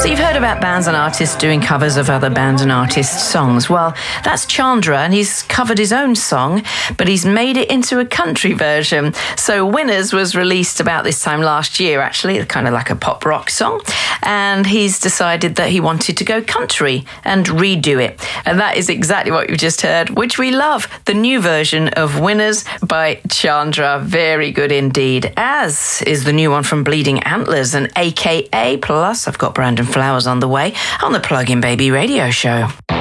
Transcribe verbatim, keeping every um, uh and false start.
So you've heard about bands and artists doing covers of other bands and artists' songs. Well, that's Chandra, and he's covered his own song, but he's made it into a country version. So Winners was released about this time last year, actually, kind of like a pop rock song. And he's decided that he wanted to go country and redo it. And that is exactly what you've just heard, which we love. The new version of Winners by Chandra. Very good indeed. As is the new one from Bleeding Antlers and A K A. Plus, I've got Brandon Flowers on the way on the Plug-in Baby Radio Show.